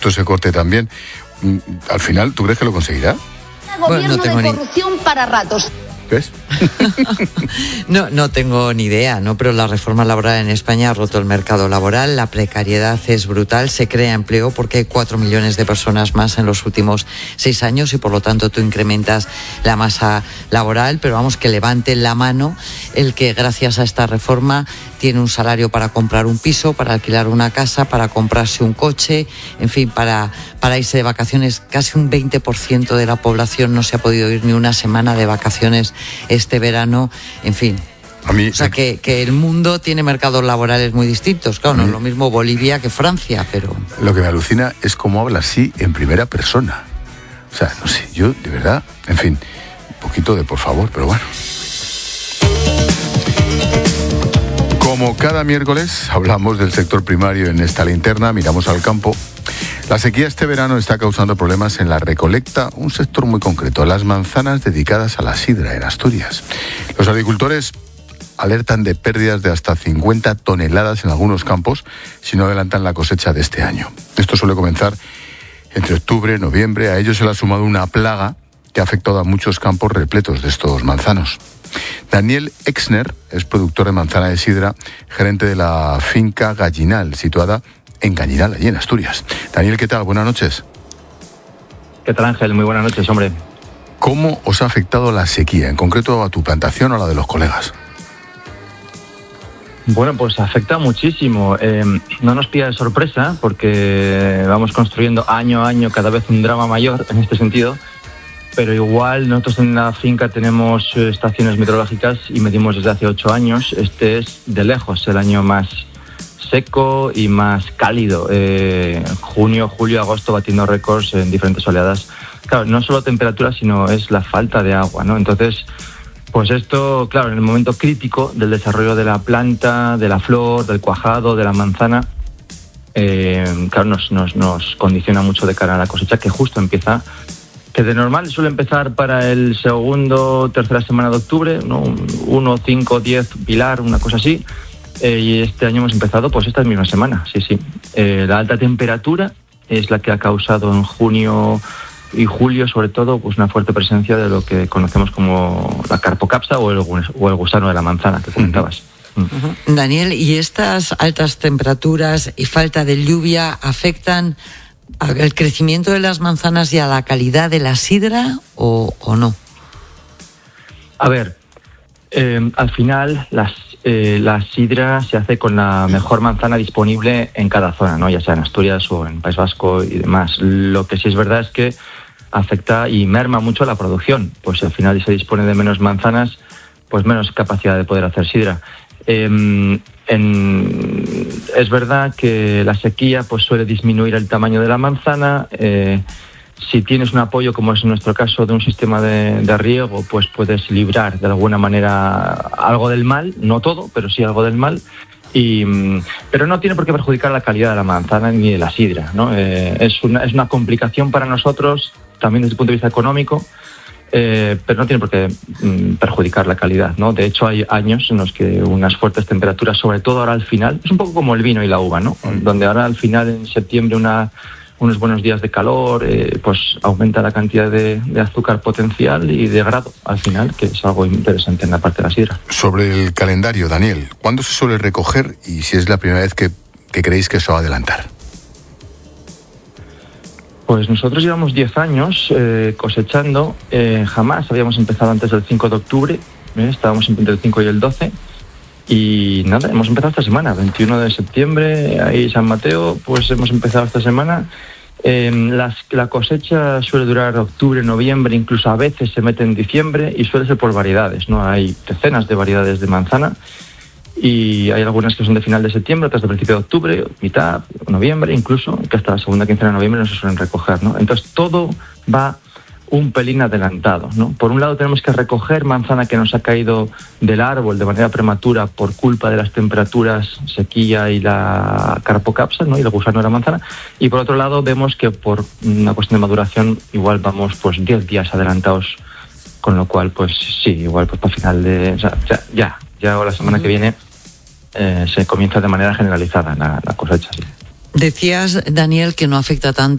ese corte también. Al final, ¿tú crees que lo conseguirá? Gobierno de corrupción para ratos. ¿Ves? No tengo ni idea, ¿no? Pero la reforma laboral en España ha roto el mercado laboral, la precariedad es brutal, se crea empleo porque hay 4 millones de personas más en los últimos 6 años y por lo tanto tú incrementas la masa laboral, pero vamos, que levante la mano el que gracias a esta reforma tiene un salario para comprar un piso, para alquilar una casa, para comprarse un coche, en fin, para irse de vacaciones. Casi un 20% de la población no se ha podido ir ni una semana de vacaciones este verano, en fin. O sea, que el mundo tiene mercados laborales muy distintos. Claro, no es lo mismo Bolivia que Francia, pero... Lo que me alucina es cómo habla así en primera persona. O sea, no sé, yo de verdad, en fin, un poquito de por favor, pero bueno. Como cada miércoles hablamos del sector primario en esta linterna, miramos al campo. La sequía este verano está causando problemas en la recolecta, un sector muy concreto, las manzanas dedicadas a la sidra en Asturias. Los agricultores alertan de pérdidas de hasta 50 toneladas en algunos campos si no adelantan la cosecha de este año. Esto suele comenzar entre octubre y noviembre. A ello se le ha sumado una plaga que ha afectado a muchos campos repletos de estos manzanos. Daniel Exner es productor de manzana de sidra, gerente de la finca Gallinal, situada en Gallinal, allí en Asturias. Daniel, ¿qué tal? Buenas noches. ¿Qué tal, Ángel? Muy buenas noches, hombre. ¿Cómo os ha afectado la sequía, en concreto a tu plantación o a la de los colegas? Bueno, pues afecta muchísimo. No nos pilla de sorpresa porque vamos construyendo año a año cada vez un drama mayor en este sentido. Pero igual nosotros en la finca tenemos estaciones meteorológicas y medimos desde hace 8 años. Este es de lejos el año más seco y más cálido. Junio, julio, agosto batiendo récords en diferentes oleadas. Claro, no solo temperatura, sino es la falta de agua, ¿no? Entonces, pues esto, claro, en el momento crítico del desarrollo de la planta, de la flor, del cuajado, de la manzana, claro, nos condiciona mucho de cara a la cosecha que justo empieza, que de normal suele empezar para el tercera semana de octubre, ¿no? 1, 5, 10, pilar, una cosa así. Y este año hemos empezado pues esta misma semana, sí. La alta temperatura es la que ha causado en junio y julio, sobre todo, pues una fuerte presencia de lo que conocemos como la carpocapsa o el gusano de la manzana que comentabas. Uh-huh. Daniel, ¿y estas altas temperaturas y falta de lluvia afectan al crecimiento de las manzanas y a la calidad de la sidra o no? A ver, al final la sidra se hace con la mejor manzana disponible en cada zona, ¿no? Ya sea en Asturias o en País Vasco y demás. Lo que sí es verdad es que afecta y merma mucho la producción, pues si al final se dispone de menos manzanas, pues menos capacidad de poder hacer sidra. Es verdad que la sequía pues suele disminuir el tamaño de la manzana. Si tienes un apoyo, como es en nuestro caso, de un sistema de riego, pues puedes librar de alguna manera algo del mal, no todo, pero sí algo del mal. Pero no tiene por qué perjudicar la calidad de la manzana ni de la sidra, ¿no? Es una complicación para nosotros, también desde el punto de vista económico, pero no tiene por qué perjudicar la calidad, ¿no? De hecho, hay años en los que unas fuertes temperaturas, sobre todo ahora al final, es un poco como el vino y la uva, ¿no? Donde ahora al final, en septiembre, unos buenos días de calor, pues aumenta la cantidad de azúcar potencial y de grado al final, que es algo interesante en la parte de la sidra. Sobre el calendario, Daniel, ¿cuándo se suele recoger y si es la primera vez que creéis que se va a adelantar? Pues nosotros llevamos 10 años cosechando, jamás habíamos empezado antes del 5 de octubre, estábamos entre el 5 y el 12, y nada, hemos empezado esta semana, 21 de septiembre, ahí San Mateo, pues hemos empezado esta semana. La cosecha suele durar octubre, noviembre, incluso a veces se mete en diciembre y suele ser por variedades, ¿no? Hay decenas de variedades de manzana y hay algunas que son de final de septiembre, otras de principio de octubre, mitad, noviembre, incluso, que hasta la segunda quincena de noviembre no se suelen recoger, ¿no? Entonces todo va un pelín adelantado, ¿no? Por un lado tenemos que recoger manzana que nos ha caído del árbol de manera prematura por culpa de las temperaturas, sequía y la carpocapsa, ¿no? Y el gusano de la manzana. Y por otro lado vemos que por una cuestión de maduración igual vamos pues 10 días adelantados, con lo cual pues sí, igual pues para final de... O sea, ya la semana que viene se comienza de manera generalizada la cosecha, sí. Decías, Daniel, que no afecta tanto